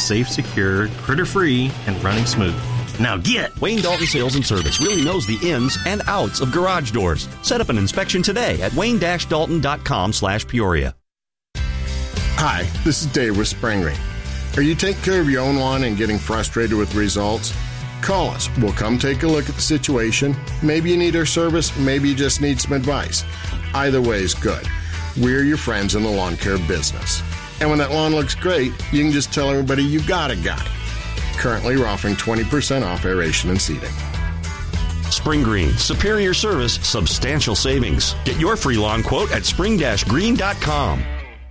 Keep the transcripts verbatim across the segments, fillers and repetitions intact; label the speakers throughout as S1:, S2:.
S1: safe, secure, critter-free, and running smooth. Now get!
S2: Wayne Dalton Sales and Service really knows the ins and outs of garage doors. Set up an inspection today at wayne dash dalton dot com slash Peoria.
S3: Hi, this is Dave with Spring Green. Are you taking care of your own lawn and getting frustrated with results? Call us. We'll come take a look at the situation. Maybe you need our service. Maybe you just need some advice. Either way is good. We're your friends in the lawn care business. And when that lawn looks great, you can just tell everybody you got a guy. Currently, we're offering twenty percent off aeration and seeding.
S2: Spring Green. Superior service, substantial savings. Get your free lawn quote at spring dash green dot com.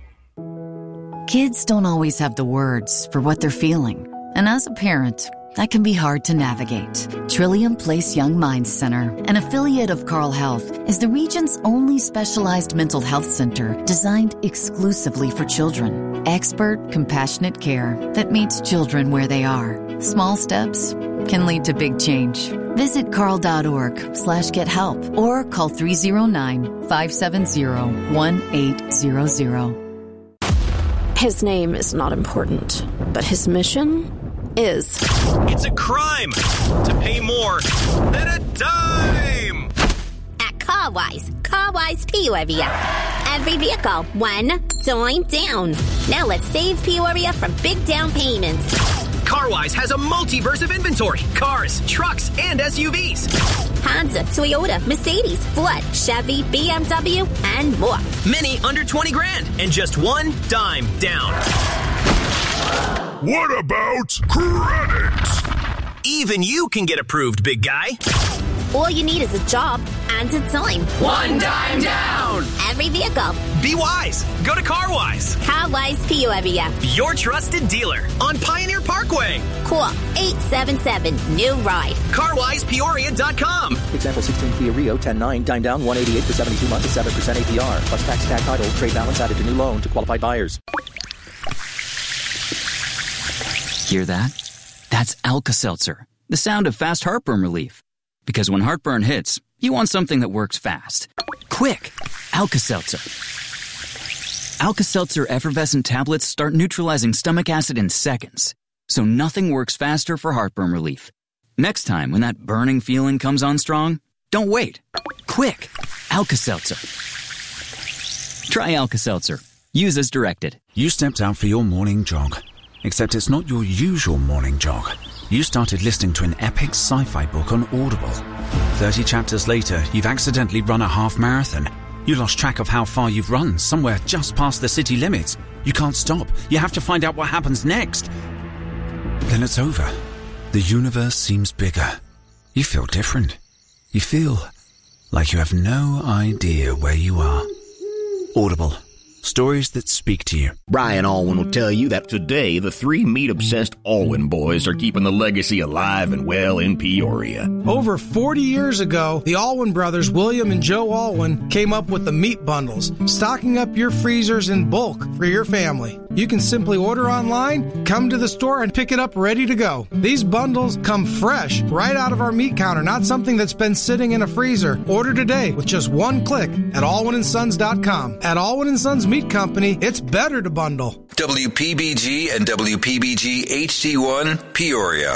S4: Kids don't always have the words for what they're feeling. And as a parent, that can be hard to navigate. Trillium Place Young Minds Center, an affiliate of Carle Health, is the region's only specialized mental health center designed exclusively for children. Expert, compassionate care that meets children where they are. Small steps can lead to big change. Visit carle.org slash get help or call three oh nine, five seven zero, one eight zero zero.
S5: His name is not important, but his mission is.
S6: It's a crime to pay more than a dime.
S7: At Carwise, Carwise Peoria. Every vehicle, one dime down. Now let's save Peoria from big down payments.
S6: Carwise has a multiverse of inventory. Cars, trucks, and S U Vs.
S7: Honda, Toyota, Mercedes, Ford, Chevy, B M W, and more.
S6: Many under twenty grand and just one dime down.
S8: What about credit?
S6: Even you can get approved, big guy.
S7: All you need is a job and a dime.
S6: One dime down.
S7: Every vehicle.
S6: Be wise. Go to Carwise.
S7: Carwise Peoria.
S6: Your trusted dealer on Pioneer Parkway.
S7: Call eight seven seven, new ride.
S6: carwise peoria dot com.
S9: Example sixteen Kia Rio, ten nine, dime down, one eighty-eight for seventy-two months at seven percent A P R. Plus tax, tag, title, trade balance added to new loan to qualified buyers.
S10: Hear that? That's Alka-Seltzer, the sound of fast heartburn relief. Because when heartburn hits, you want something that works fast. Quick! Alka-Seltzer. Alka-Seltzer effervescent tablets start neutralizing stomach acid in seconds. So nothing works faster for heartburn relief. Next time when that burning feeling comes on strong, don't wait. Quick! Alka-Seltzer. Try Alka-Seltzer. Use as directed.
S11: You stepped out for your morning jog. Except it's not your usual morning jog. You started listening to an epic sci-fi book on Audible. Thirty chapters later, you've accidentally run a half marathon. You lost track of how far you've run, somewhere just past the city limits. You can't stop. You have to find out what happens next. Then it's over. The universe seems bigger. You feel different. You feel like you have no idea where you are. Audible. Stories that speak to you.
S12: Brian Alwyn will tell you that today the three meat-obsessed Alwyn boys are keeping the legacy alive and well in Peoria.
S13: Over forty years ago, the Alwyn brothers, William and Joe Alwyn, came up with the meat bundles, stocking up your freezers in bulk for your family. You can simply order online, come to the store, and pick it up ready to go. These bundles come fresh right out of our meat counter, not something that's been sitting in a freezer. Order today with just one click at alwyn and sons dot com. At Alwyn and Sons Meat Company, it's better to bundle.
S14: W P B G and W P B G H D one, Peoria.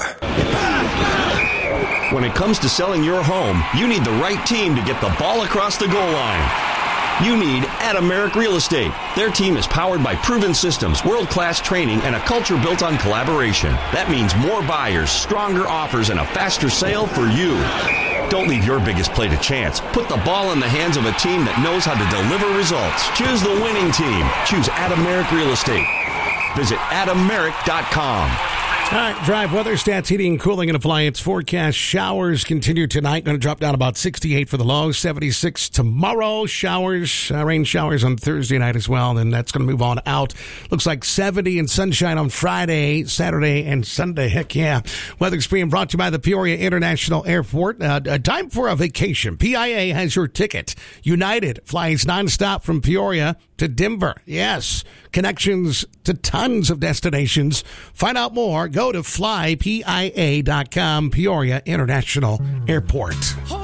S2: When it comes to selling your home, you need the right team to get the ball across the goal line. You need Adameric Real Estate. Their team is powered by proven systems, world-class training, and a culture built on collaboration. That means more buyers, stronger offers, and a faster sale for you. Don't leave your biggest play to chance. Put the ball in the hands of a team that knows how to deliver results. Choose the winning team. Choose Adameric Real Estate. Visit adameric dot com.
S15: All right, Drive weather, stats, heating, cooling, and appliance forecast. Showers continue tonight. Going to drop down about sixty-eight for the low, seventy-six tomorrow. Showers, uh, rain showers on Thursday night as well. And then that's going to move on out. Looks like seventy and sunshine on Friday, Saturday, and Sunday. Heck yeah. Weather's being brought to you by the Peoria International Airport. Uh, a time for a vacation. P I A has your ticket. United flies nonstop from Peoria to Denver. Yes. Connections to tons of destinations. Find out more. Go to fly P I A dot com, Peoria International Airport.